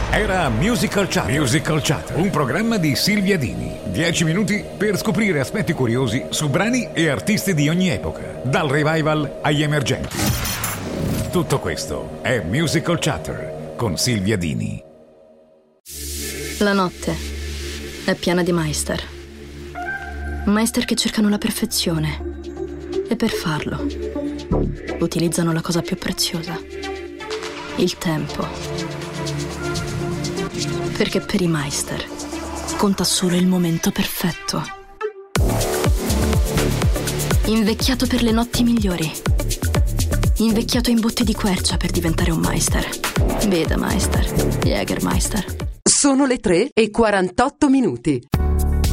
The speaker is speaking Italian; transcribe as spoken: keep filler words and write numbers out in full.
Era Musical Chatter. Musical Chatter, un programma di Silvia Dini. Dieci minuti per scoprire aspetti curiosi su brani e artisti di ogni epoca, dal revival agli emergenti. Tutto questo è Musical Chatter con Silvia Dini. La notte è piena di Meister. Meister che cercano la perfezione e per farlo utilizzano la cosa più preziosa, il tempo. Perché per i Meister conta solo il momento perfetto. Invecchiato per le notti migliori. Invecchiato in botte di quercia per diventare un Meister. Veda Meister, Jägermeister. Sono le tre e quarantotto minuti.